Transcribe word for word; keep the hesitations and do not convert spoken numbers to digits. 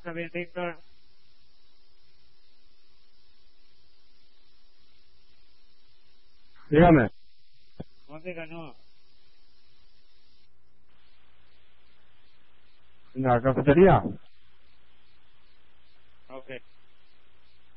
¿Está bien, Víctor? Dígame. Música no. ¿En la cafetería? Ok.